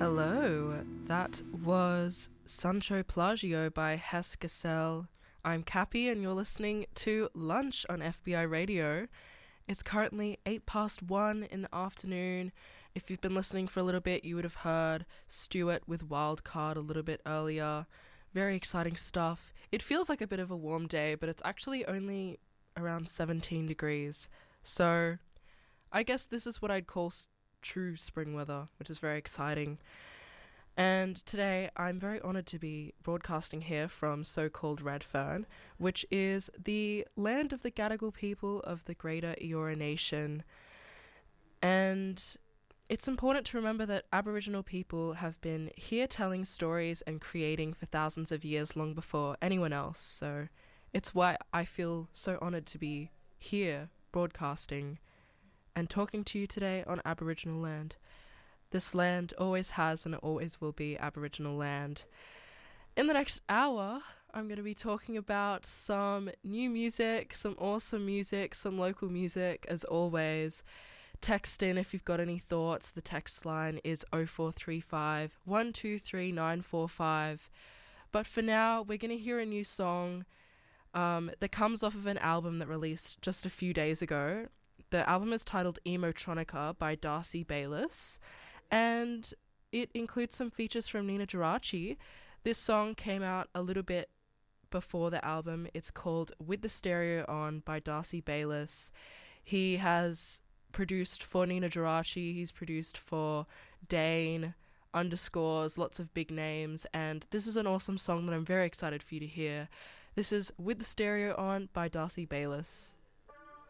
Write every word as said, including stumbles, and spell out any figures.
Hello, that was Sancho Plagio by Hess Gassel. I'm Cappy and you're listening to Lunch on F B I Radio. It's currently eight past one in the afternoon. If you've been listening for a little bit, you would have heard Stuart with Wildcard a little bit earlier. Very exciting stuff. It feels like a bit of a warm day, but it's actually only around seventeen degrees. So I guess this is what I'd call s- true spring weather, which is very exciting. And today I'm very honoured to be broadcasting here from so-called Redfern, which is the land of the Gadigal people of the Greater Eora Nation. And it's important to remember that Aboriginal people have been here telling stories and creating for thousands of years long before anyone else. So it's why I feel so honoured to be here broadcasting and talking to you today on Aboriginal land. This land always has and always will be Aboriginal land. In the next hour, I'm going to be talking about some new music, some awesome music, some local music, as always. Text in if you've got any thoughts. The text line is oh four three five, one two three, nine four five. But for now, we're going to hear a new song um, that comes off of an album that released just a few days ago. The album is titled Emotronica by Darcy Bayliss, and it includes some features from Nina Geraci. This song came out a little bit before the album. It's called With the Stereo On by Darcy Bayliss. He has produced for Nina Geraci, he's produced for Dane, Underscores, lots of big names, and this is an awesome song that I'm very excited for you to hear. This is With the Stereo On by Darcy Bayliss.